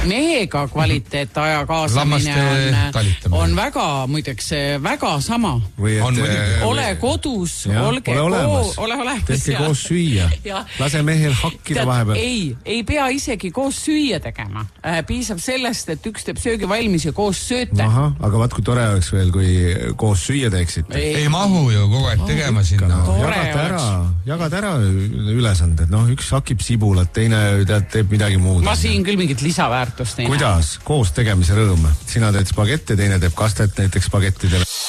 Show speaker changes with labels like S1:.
S1: mehega kvaliteetaja kaasamine on väga, muideks, väga sama. Ole kodus, olge koos,
S2: tehke koos süüa. Lase mehel hakkida vahepeal.
S1: Ei pea isegi koos süüa tegema. Piisab sellest, et üks teeb söögi valmis ja koos sööte.
S2: Aga vaat kui tore oleks veel, kui koos süüa teeksite.
S3: Ei mahu ju kogu aeg tegema sinna.
S2: Jagad ära ülesanded. Üks hakib sibulat, teine teeb midagi muud.
S1: Ma siin küll mingit lisaväärtust ei näe.
S2: Kuidas? Koos tegemise rõõm. Sina teed spagette, teine teeb kastet näiteks spagettidele.